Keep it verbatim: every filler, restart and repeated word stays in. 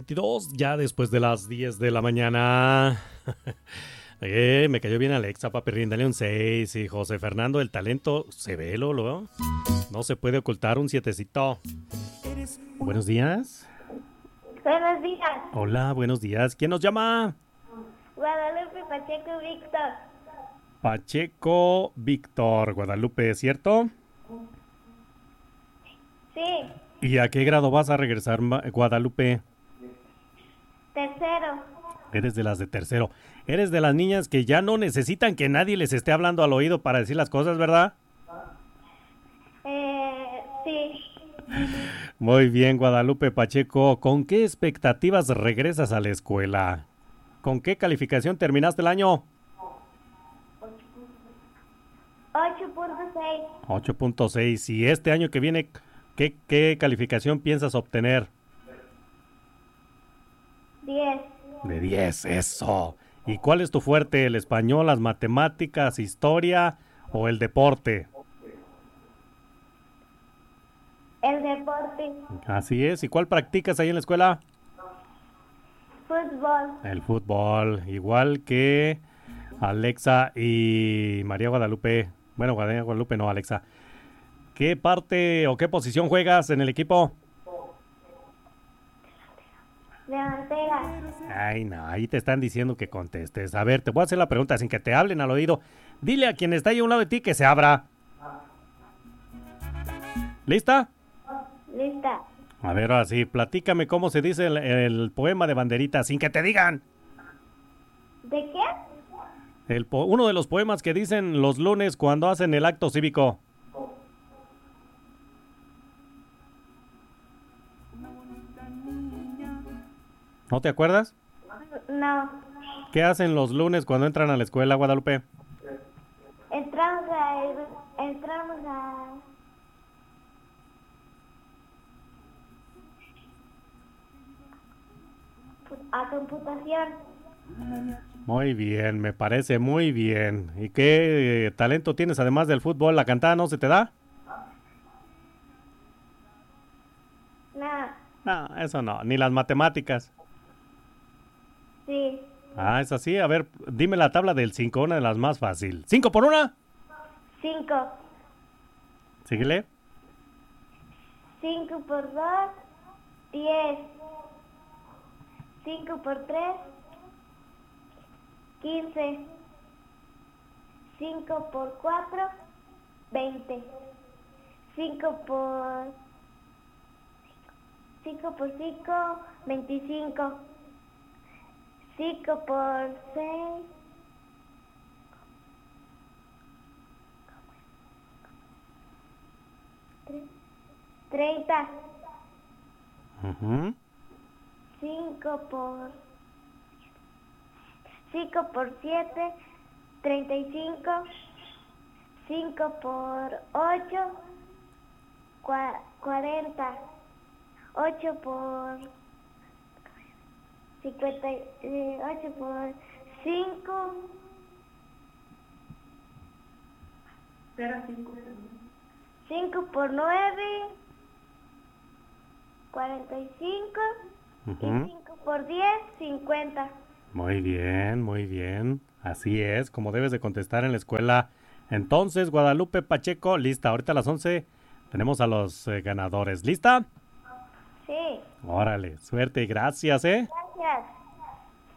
veintidós, ya después de las diez de la mañana. eh, me cayó bien Alexa, papi, dale un seis. Y José Fernando, el talento se ve, Lolo. No se puede ocultar un sietecito. Buenos días. Buenos días. Hola, buenos días. ¿Quién nos llama? Guadalupe Pacheco Víctor. Pacheco Víctor, Guadalupe, ¿cierto? Sí. ¿Y a qué grado vas a regresar, Guadalupe? Tercero. Eres de las de tercero. Eres de las niñas que ya no necesitan que nadie les esté hablando al oído para decir las cosas, ¿verdad? Eh, sí. Muy bien, Guadalupe Pacheco. ¿Con qué expectativas regresas a la escuela? ¿Con qué calificación terminaste el año? ocho punto seis. ocho punto seis. ¿Y este año que viene, qué, qué calificación piensas obtener? diez. De diez, eso. ¿Y cuál es tu fuerte? ¿El español, las matemáticas, historia o el deporte? El deporte. Así es. ¿Y cuál practicas ahí en la escuela? Fútbol. El fútbol. Igual que Alexa y María Guadalupe. Bueno, María Guadalupe no, Alexa. ¿Qué parte o qué posición juegas en el equipo? Delantera. Ay, no, ahí te están diciendo que contestes. A ver, te voy a hacer la pregunta sin que te hablen al oído. Dile a quien está ahí a un lado de ti que se abra. ¿Lista? Lista. A ver, ahora sí, platícame cómo se dice el, el poema de Banderita sin que te digan. ¿De qué? El po- uno de los poemas que dicen los lunes cuando hacen el acto cívico. ¿No te acuerdas? No. ¿Qué hacen los lunes cuando entran a la escuela, Guadalupe? Entramos a... Entramos a... A computación. Muy bien, me parece muy bien. ¿Y qué eh, talento tienes además del fútbol? ¿La cantada no se te da? No. No, eso no. Ni las matemáticas. Sí. Ah, es así. A ver, dime la tabla del cinco, una de las más fácil. ¿cinco por una? cinco. Síguele. cinco por dos, diez. cinco por tres, quince. cinco por cuatro, veinte. cinco por cinco por cinco, veinticinco. cinco por seis, treinta. Uh-huh. cinco por cinco por siete, treinta y cinco. cinco por ocho, cuarenta. ocho por cincuenta, eh, ocho por cinco. cinco por nueve, cuarenta y cinco. Uh-huh. Y cinco por diez, cincuenta. Muy bien, muy bien. Así es, como debes de contestar en la escuela. Entonces, Guadalupe Pacheco, lista. Ahorita a las once tenemos a los eh, ganadores. ¿Lista? Sí. Órale, suerte y gracias, ¿eh? Gracias.